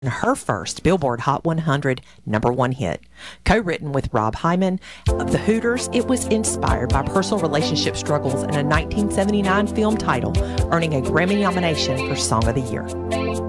her first Billboard Hot 100 #1 hit. Co-written with Rob Hyman of the Hooters, it was inspired by personal relationship struggles and a 1979 film title, earning a Grammy nomination for Song of the Year.